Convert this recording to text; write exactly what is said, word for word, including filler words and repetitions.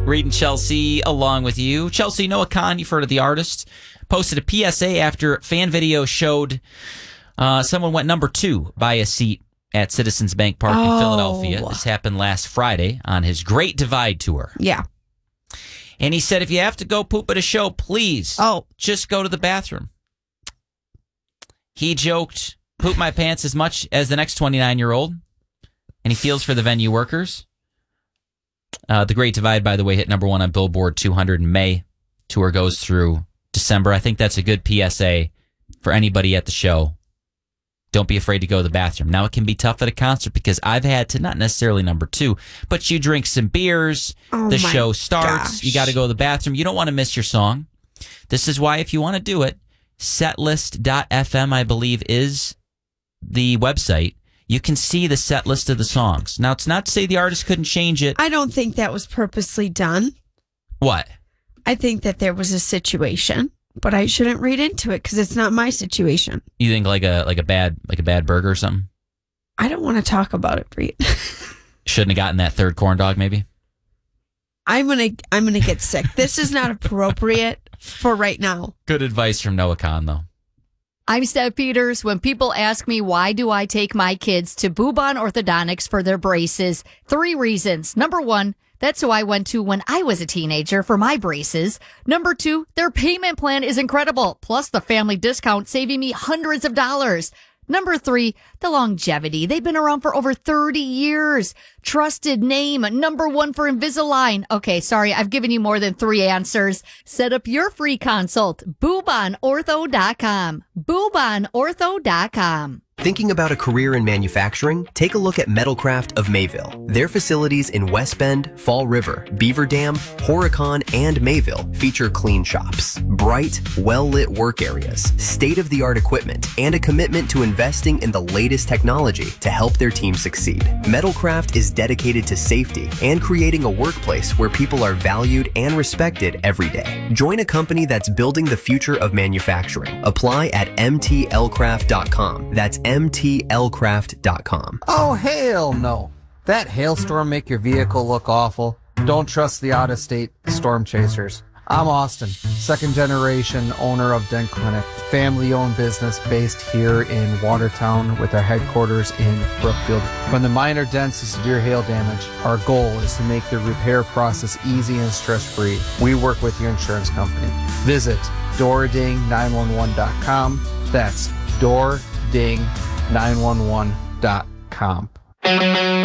Reed and Chelsea along with you. Chelsea, Noah Kahan, you've heard of the artist, posted a P S A after fan video showed uh, someone went number two by a seat at Citizens Bank Park oh. in Philadelphia. This happened last Friday on his Great Divide Tour. Yeah. And he said, if you have to go poop at a show, please oh. just go to the bathroom. He joked, poop my pants as much as the next twenty-nine-year-old. And he feels for the venue workers. Uh, the Great Divide, by the way, hit number one on Billboard two hundred in May. Tour goes through December. I think that's a good P S A for anybody at the show. Don't be afraid to go to the bathroom. Now, it can be tough at a concert because I've had to, not necessarily number two, but you drink some beers, oh the show starts, gosh. you got to go to the bathroom. You don't want to miss your song. This is why, if you want to do it, setlist dot f m, I believe, is the website. You can see the set list of the songs. Now, it's not to say the artist couldn't change it. I don't think that was purposely done. What? I think that there was a situation, but I shouldn't read into it because it's not my situation. You think like a like a bad like a bad burger or something? I don't want to talk about it, Reed. Shouldn't have gotten that third corn dog, maybe? I'm gonna I'm gonna get sick. This is not appropriate for right now. Good advice from Noah Kahan, though. I'm Steph Peters. When people ask me why do I take my kids to Bubon Orthodontics for their braces, three reasons. Number one, that's who I went to when I was a teenager for my braces. Number two, their payment plan is incredible, plus the family discount saving me hundreds of dollars. Number three, the longevity. They've been around for over thirty years. Trusted name, number one for Invisalign. Okay, sorry, I've given you more than three answers. Set up your free consult. Bubon Ortho dot com. Bubon Ortho dot com. Thinking about a career in manufacturing? Take a look at Metalcraft of Mayville. Their facilities in West Bend, Fall River, Beaver Dam, Horicon, and Mayville feature clean shops, bright, well-lit work areas, state-of-the-art equipment, and a commitment to investing in the latest technology to help their team succeed. Metalcraft is dedicated to safety and creating a workplace where people are valued and respected every day. Join a company that's building the future of manufacturing. Apply at m t l craft dot com. That's m t l craft dot com. Oh, hell no. That hailstorm make your vehicle look awful? Don't trust the out-of-state storm chasers. I'm Austin, second generation owner of Dent Clinic, family-owned business based here in Watertown with our headquarters in Brookfield. From the minor dents to severe hail damage, our goal is to make the repair process easy and stress-free. We work with your insurance company. Visit door ding nine one one dot com. That's door ding nine one one dot com.